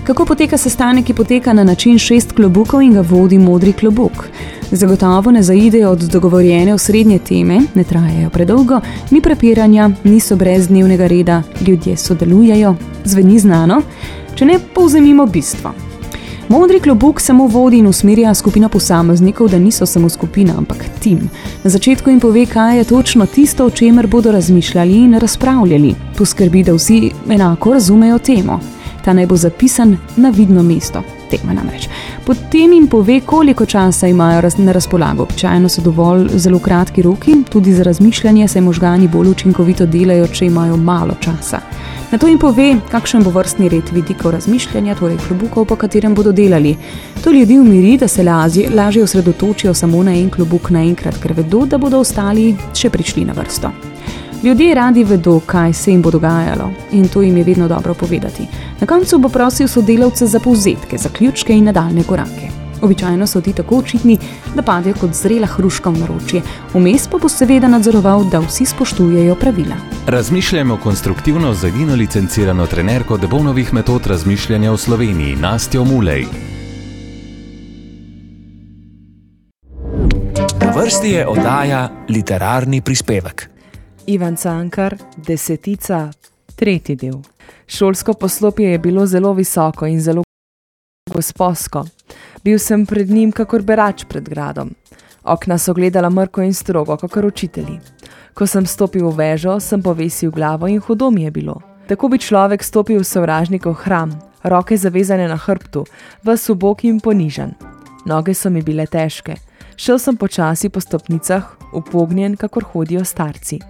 Kako poteka sestanek, ki poteka na način 6 klobukov in ga vodi modri klobuk? Zagotovo ne zaidejo od dogovorjene osrednje teme, ne trajajo predolgo, ni prepiranja, niso brez dnevnega reda, ljudje sodelujejo, zveni znano, če ne povzemimo bistvo. Modri klobuk samo vodi in usmerja skupino posameznikov, da niso samo skupina, ampak tim. Na začetku jim pove, kaj je točno tisto, o čemer bodo razmišljali in razpravljali. Poskrbi, da vsi enako razumejo temo. Ta naj bo zapisan na vidno mesto, tema namreč. Potem jim pove, koliko časa imajo na razpolago. Običajno so dovolj zelo kratki roki, tudi za razmišljanje, saj možgani bolj učinkovito delajo, če imajo malo časa. Nato jim pove, kakšen bo vrstni red vidikov razmišljanja, torej klobukov, po katerem bodo delali. To ljudi umiri, da se lažje osredotočijo samo na en klobuk naenkrat, ker vedo, da bodo ostali še prišli na vrsto. Ljudje radi vedo, kaj se jim bo dogajalo, in to jim je vedno dobro povedati. Na koncu bo prosil sodelavce za povzetke, zaključke in nadaljne korake. Običajno so ti tako očitni, da padejo kot zrela hruška v naročje. Vmes pa bo seveda nadzoroval, da vsi spoštujejo pravila. Razmišljamo konstruktivno z edino licencirano trenerko Debonovih metod razmišljanja v Sloveniji, Nastjo Mulej. Na vrsti je oddaja Literarni prispevek. Ivan Cankar, Desetica, 3. del. Šolsko poslopje je bilo zelo visoko in zelo gosposko. Bil sem pred njim kakor berač pred gradom. Okna so gledala mrko in strogo, kakor učitelji. Ko sem stopil v vežo, sem povesil glavo in hudo mi je bilo. Tako bi človek stopil v sovražnikov hram, roke zavezane na hrbtu, ves ubog in ponižan. Noge so mi bile težke. Šel sem počasi po stopnicah, upognjen, kakor hodijo starci.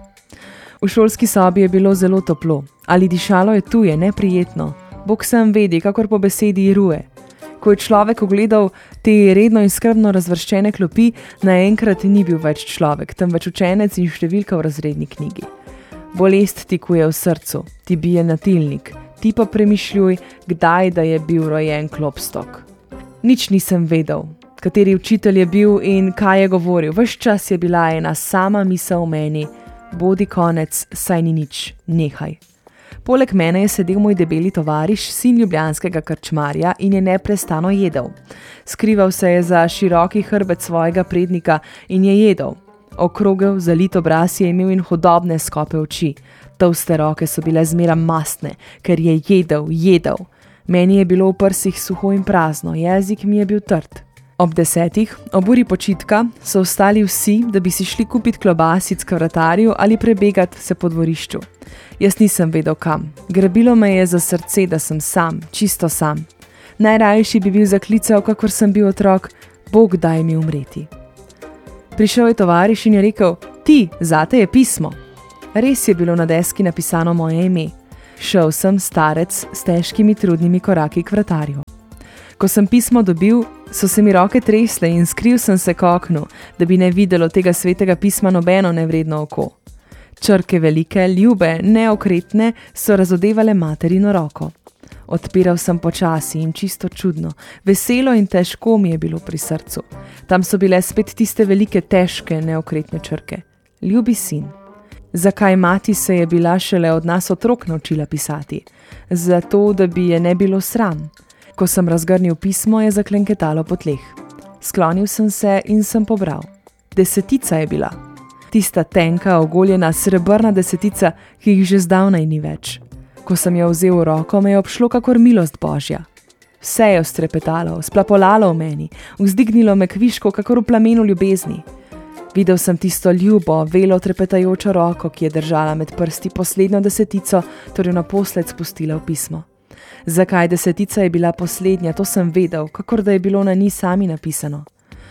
V šolski sobi je bilo zelo toplo. Ali dišalo je tuje, neprijetno. Bog sam vedi, kakor po besedi iruje. Ko je človek ogledal te redno in skrbno razvrščene klopi, naenkrat ni bil več človek, temveč učenec in številka v razredni knjigi. Bolest ti kuje v srcu, ti bije na tilnik, ti pa premišljuj, kdaj da je bil rojen Klopstok. Nič nisem vedel, kateri učitelj je bil in kaj je govoril. Ves čas je bila ena sama misel v meni, bodi konec, saj ni nič, nehaj. Poleg mene je sedel moj debeli tovariš, sin ljubljanskega krčmarja, in je neprestano jedel. Skrival se je za široki hrbet svojega prednika in je jedel. Okrogel, zalit obraz je imel in hudobne skope oči. Tolste roke so bile zmeraj mastne, ker je jedel. Meni je bilo v prsih suho in prazno, jezik mi je bil trd. Ob 10, ob uri počitka, so vstali vsi, da bi si šli kupit klobasic k vratarju ali prebegat se po dvorišču. Jaz nisem vedel kam. Grabilo me je za srce, da sem sam, čisto sam. Najrajši bi bil zaklical, kakor sem bil otrok, Bog daj mi umreti. Prišel je tovariš in je rekel, ti, zate je pismo. Res je bilo na deski napisano moje ime. Šel sem starec s težkimi trudnimi koraki k vratarju. Ko sem pismo dobil, so se mi roke tresle in skril sem se k oknu, da bi ne videlo tega svetega pisma nobeno nevredno oko. Črke velike, ljube, neokretne so razodevale materino roko. Odpiral sem počasi in čisto čudno, veselo in težko mi je bilo pri srcu. Tam so bile spet tiste velike, težke, neokretne črke. Ljubi sin. Zakaj mati se je bila šele od nas otrok naučila pisati? Zato, da bi je ne bilo sram. Ko sem razgrnil pismo, je zaklenketalo po tleh. Sklonil sem se in sem pobral. Desetica je bila. Tista tenka, ogoljena, srebrna desetica, ki jih že zdavnaj ni več. Ko sem jo vzel v roko, me je obšlo kakor milost Božja. Vse je strepetalo, splapolalo v meni, vzdignilo me kviško, kakor v plamenu ljubezni. Videl sem tisto ljubo, velo trepetajočo roko, ki je držala med prsti poslednjo desetico, torej naposled spustila v pismo. Zakaj desetica je bila poslednja, to sem vedel, kakor da je bilo na njej sami napisano.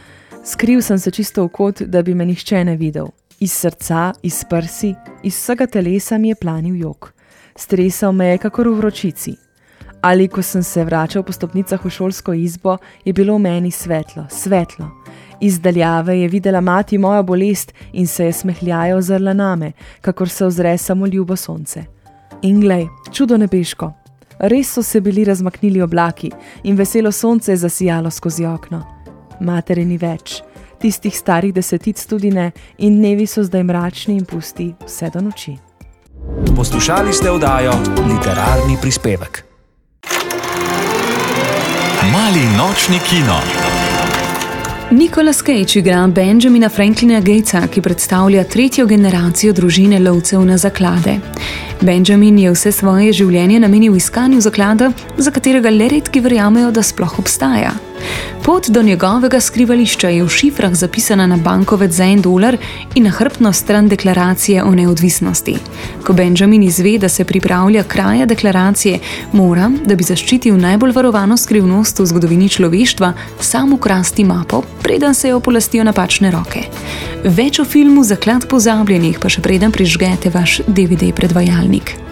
Skril sem se čisto v kot, da bi me nihče ne videl. Iz srca, iz prsi, iz vsega telesa mi je planil jok. Stresal me je kakor v vročici. Ali ko sem se vračal po stopnicah v šolsko izbo, je bilo v meni svetlo. Iz daljave je videla mati mojo bolest in se je smehljaje ozrla name, kakor se ozre samo ljubo sonce. In glej, čudo nebeško. Res so se bili razmaknili oblaki in veselo sonce je zasijalo skozi okno. Matere ni več, tistih starih desetic tudi ne, in dnevi so zdaj mračni in pusti vse do noči. Poslušali ste oddajo Literarni prispevek. Mali nočni kino. Nicolas Cage igra Benjamina Franklina Gatesa, ki predstavlja tretjo generacijo družine lovcev na zaklade. Benjamin je vse svoje življenje namenil iskanju zaklada, za katerega le redki verjamejo, da sploh obstaja. Pot do njegovega skrivališča je v šifrah zapisana na bankovec za $1 in na hrbtno stran deklaracije o neodvisnosti. Ko Benjamin izve, da se pripravlja kraja deklaracije, mora, da bi zaščitil najbolj varovano skrivnost v zgodovini človeštva, sam ukrasti mapo, preden se jo polastijo napačne roke. Več o filmu Zaklad pozabljenih pa še preden prižgete vaš DVD predvajalnik.